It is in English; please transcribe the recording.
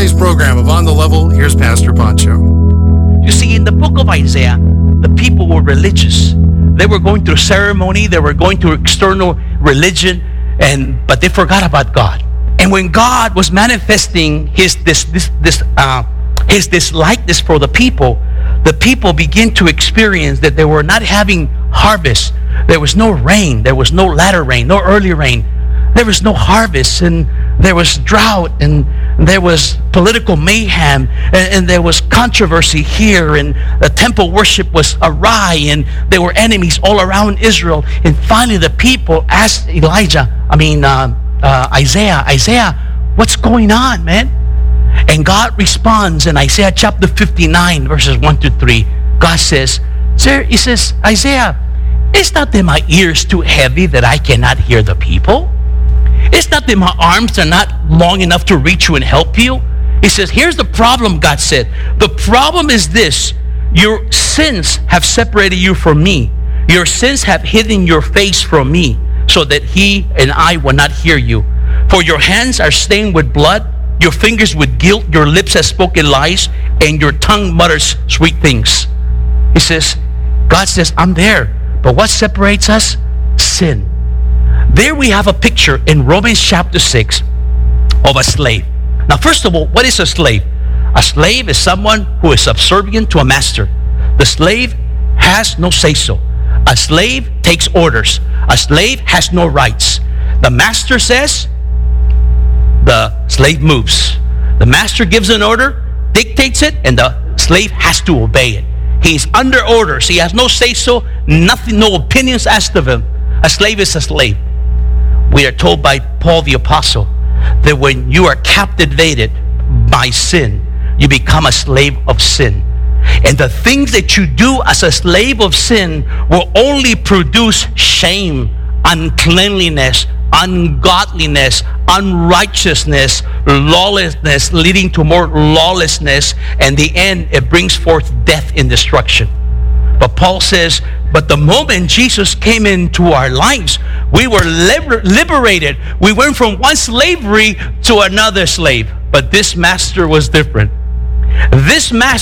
today's program of On the Level, here's Pastor Pancho. You see, in the book of Isaiah, the people were religious. They were going through ceremony, they were going through external religion, but they forgot about God. And when God was manifesting his dislikeness for the people began to experience that they were not having harvest. There was no rain, there was no latter rain, no early rain. There was no harvest, and there was drought, and there was political mayhem, and there was controversy here, and the temple worship was awry, and there were enemies all around Israel. And finally the people asked Isaiah, what's going on, man? And God responds in Isaiah chapter 59, verses 1 to 3. God says, he says, Isaiah, is not that my ears too heavy that I cannot hear the people? It's not that my arms are not long enough to reach you and help you. He says, here's the problem, God said. The problem is this: your sins have separated you from me. Your sins have hidden your face from me, so that he and I will not hear you. For your hands are stained with blood, your fingers with guilt, your lips have spoken lies, and your tongue mutters sweet things. He says, God says, I'm there. But what separates us? Sin. There we have a picture in Romans chapter 6 of a slave. Now, first of all, what is a slave? A slave is someone who is subservient to a master. The slave has no say-so. A slave takes orders. A slave has no rights. The master says, the slave moves. The master gives an order, dictates it, and the slave has to obey it. He's under orders. He has no say-so, nothing, no opinions asked of him. A slave is a slave. We are told by Paul the Apostle that when you are captivated by sin, you become a slave of sin. And the things that you do as a slave of sin will only produce shame, uncleanliness, ungodliness, unrighteousness, lawlessness, leading to more lawlessness, and the end, it brings forth death and destruction. But Paul says, but the moment Jesus came into our lives, we were liberated. We went from one slavery to another slave. But this master was different. This master